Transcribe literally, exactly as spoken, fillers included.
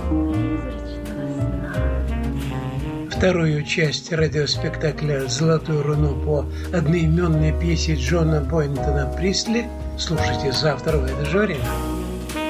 Вторую часть радиоспектакля «Золотую руну» по одноименной пьесе Джона Бойнтона Пристли слушайте завтра в это же время.